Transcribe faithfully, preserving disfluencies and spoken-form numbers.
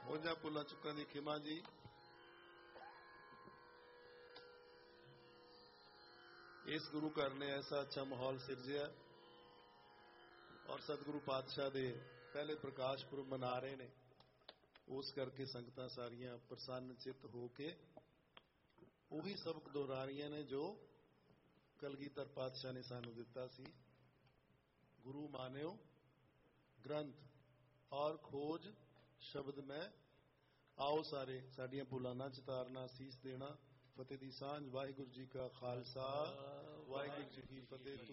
ਉਹਨਾਂ ਭੁੱਲਾਂ ਚੁੱਕਾਂ ਦੀ ਖਿਮਾ जी। इस गुरु घर ने ऐसा अच्छा माहौल सिरजिया और सतगुरु पातशाह दे पहले प्रकाश पुरब मना रहे ने, उस करके संगतां सारियां प्रसन्न चित हो के वही सबक दोहरा रही ने जो कलगीधर पातशाह ने सानू दिता सी। गुरु मानियो ग्रंथ और खोज शब्द में। आओ सारे साडियां भुलां ना चितारना, सीस देना। फतेह दी सांझ। वाहिगुरू जी का खालसा, वाहिगुरू जी की फतेह।